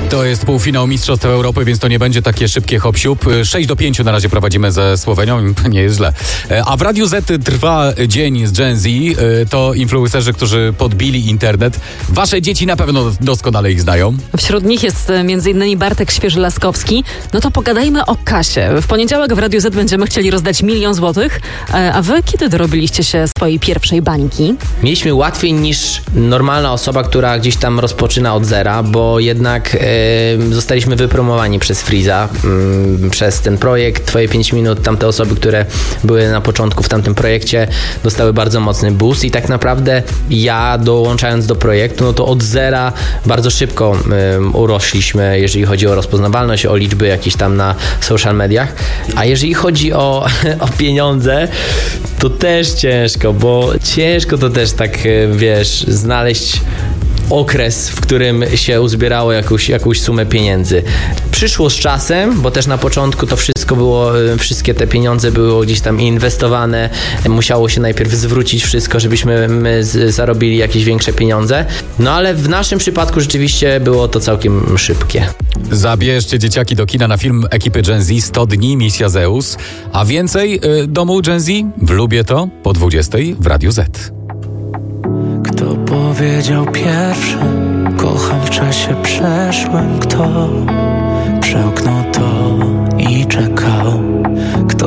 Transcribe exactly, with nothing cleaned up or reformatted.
To jest półfinał Mistrzostw Europy, więc to nie będzie takie szybkie hop-siup. sześć do pięciu na razie prowadzimy ze Słowenią, nie jest źle. A w Radiu Z trwa dzień z Gen Z. To influencerzy, którzy podbili internet. Wasze dzieci na pewno doskonale ich znają. Wśród nich jest między innymi Bartek Świeży-Laskowski. No to pogadajmy o kasie. W poniedziałek w Radiu Z będziemy chcieli rozdać milion złotych. A wy kiedy dorobiliście się swojej pierwszej bańki? Mieliśmy łatwiej niż normalna osoba, która gdzieś tam rozpoczyna od zera, bo jednak e, zostaliśmy wypromowani przez Freeza, m, przez ten projekt Twoje pięć minut. Tamte osoby, które były na początku w tamtym projekcie, dostały bardzo mocny boost i tak naprawdę ja dołączając do projektu, no to od zera bardzo szybko e, urośliśmy, jeżeli chodzi o rozpoznawalność, o liczby jakieś tam na social mediach. A jeżeli chodzi o, o pieniądze, to też ciężko, bo ciężko to też tak, wiesz, znaleźć okres, w którym się uzbierało jakąś, jakąś sumę pieniędzy. Przyszło z czasem, bo też na początku to wszystko było, wszystkie te pieniądze były gdzieś tam inwestowane, musiało się najpierw zwrócić wszystko, żebyśmy my z, zarobili jakieś większe pieniądze. No ale w naszym przypadku rzeczywiście było to całkiem szybkie. Zabierzcie dzieciaki do kina na film ekipy Gen Z sto dni, misja Zeus. A więcej y, domu Gen Z w Lubię To po dwudziestej w Radiu Z. Kto powiedział pierwszy, kocham w czasie przeszłym? Kto przełknął to i czekał? Kto